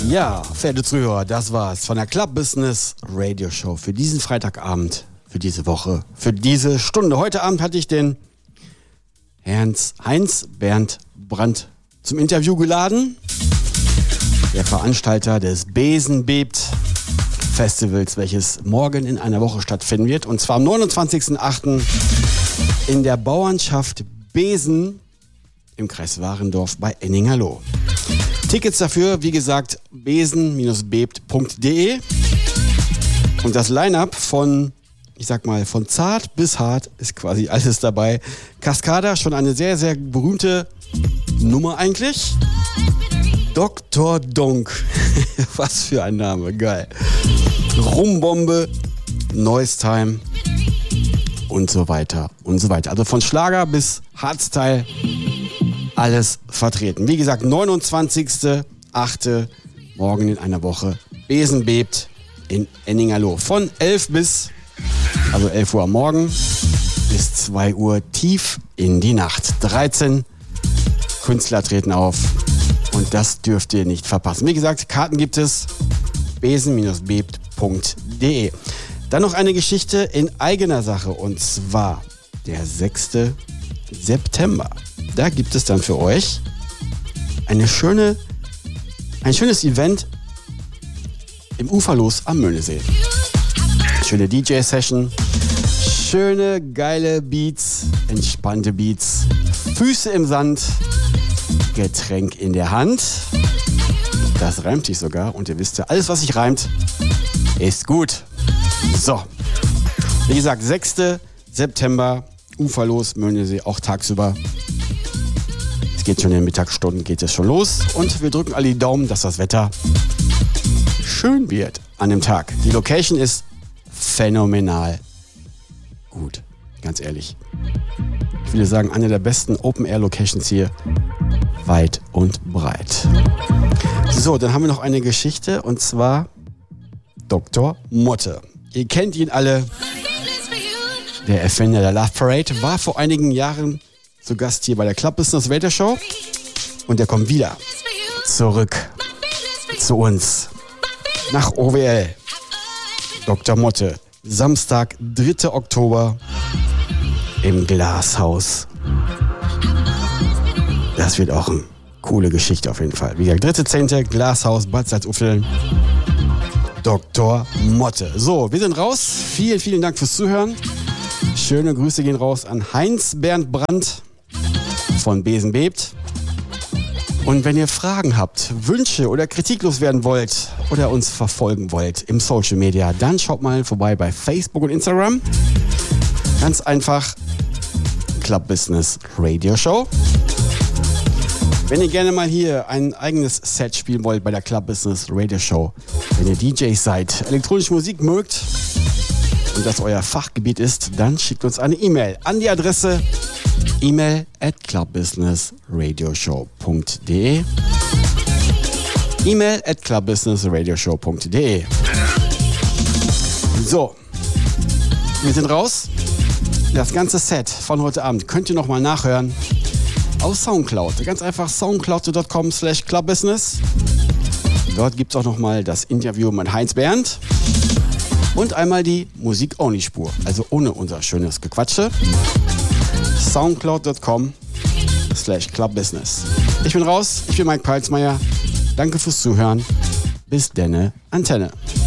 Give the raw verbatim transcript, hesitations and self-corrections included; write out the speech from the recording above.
Ja, verehrte Zuhörer, das war's von der Club Business Radio Show für diesen Freitagabend, für diese Woche, für diese Stunde. Heute Abend hatte ich den Heinz Bernd Brandt zum Interview geladen. Der Veranstalter des Besen bebt Festivals, welches morgen in einer Woche stattfinden wird. Und zwar am neunundzwanzigsten achten in der Bauernschaft Besen im Kreis Warendorf bei Enningerloh. Tickets dafür, wie gesagt, besen bebt punkt de. Und das Line-Up von, ich sag mal, von zart bis hart ist quasi alles dabei. Cascada, schon eine sehr, sehr berühmte Nummer eigentlich. Doktor Donk, was für ein Name, geil. Rumbombe, Noise Time und so weiter und so weiter. Also von Schlager bis Hardstyle alles vertreten. Wie gesagt, neunundzwanzigsten achten morgen in einer Woche. Besen bebt in Enningerloh. Von elf bis, also elf Uhr am Morgen bis zwei Uhr tief in die Nacht. dreizehn Künstler treten auf und das dürft ihr nicht verpassen. Wie gesagt, Karten gibt es besen bebt punkt de. Dann noch eine Geschichte in eigener Sache und zwar der sechsten September. Da gibt es dann für euch eine schöne, ein schönes Event im Uferlos am Möhnesee. Schöne D J-Session, schöne, geile Beats, entspannte Beats, Füße im Sand, Getränk in der Hand. Das reimt sich sogar und ihr wisst ja, alles was sich reimt, ist gut. So, wie gesagt, sechsten September, Uferlos, Möhnesee, auch tagsüber. Es geht schon in den Mittagsstunden, geht es schon los. Und wir drücken alle die Daumen, dass das Wetter schön wird an dem Tag. Die Location ist phänomenal gut, ganz ehrlich. Ich würde sagen, eine der besten Open-Air-Locations hier, weit und breit. So, dann haben wir noch eine Geschichte und zwar Doktor Motte. Ihr kennt ihn alle. Der Erfinder der Love Parade war vor einigen Jahren zu Gast hier bei der Club Business Radio Show und er kommt wieder zurück zu uns nach O W L. Doktor Motte, Samstag, dritter Oktober im Glashaus. Das wird auch eine coole Geschichte auf jeden Fall. Wie gesagt, dritter zehnte Glashaus, Bad Salzuflen. Doktor Motte. So, wir sind raus. Vielen, vielen Dank fürs Zuhören. Schöne Grüße gehen raus an Heinz Bernd Brandt von Besen bebt. Und wenn ihr Fragen habt, Wünsche oder Kritik loswerden wollt oder uns verfolgen wollt im Social Media, dann schaut mal vorbei bei Facebook und Instagram. Ganz einfach Club Business Radio Show. Wenn ihr gerne mal hier ein eigenes Set spielen wollt bei der Club Business Radio Show, wenn ihr D Js seid, elektronische Musik mögt und das euer Fachgebiet ist, dann schickt uns eine E-Mail an die Adresse e-mail at clubbusinessradioshow punkt de e-mail at clubbusinessradioshow punkt de. So, wir sind raus. Das ganze Set von heute Abend könnt ihr nochmal nachhören auf Soundcloud. Ganz einfach soundcloud punkt com slash clubbusiness. Dort gibt es auch nochmal das Interview mit Heinz Bernd und einmal die Musik-Only-Spur, also ohne unser schönes Gequatsche. soundcloud punkt com slash clubbusiness. Ich bin raus, ich bin Mike Palsmeier. Danke fürs Zuhören. Bis denne, Antenne.